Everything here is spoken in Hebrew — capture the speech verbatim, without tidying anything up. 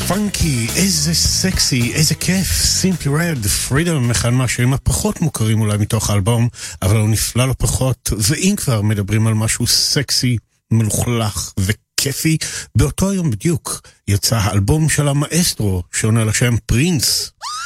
פאנקי, איזה סקסי, איזה כיף. סימפלי רד, פרידום, אחד מהשירים הפחות מוכרים אולי מתוך האלבום, אבל הוא נפלא לא פחות. ואם כבר מדברים על משהו סקסי, מלוכלך וכיפי, באותו היום בדיוק יצא האלבום של המאסטרו שעונה לשם פרינס.